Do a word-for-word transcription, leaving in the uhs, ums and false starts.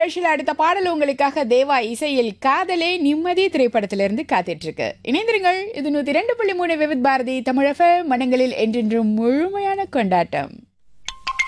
நிகழ்ச்சியில் அடுத்த பாடல் உங்களுக்காக தேவா இசையில் காதலே நிம்மதி திரைப்படத்திலிருந்து காத்துட்டு இருக்கு. இணைந்திருங்கள். இது நூத்தி ரெண்டு புள்ளி மூணு விவித் பாரதி தமிழக மனங்களில் என்றென்றும் முழுமையான கொண்டாட்டம்.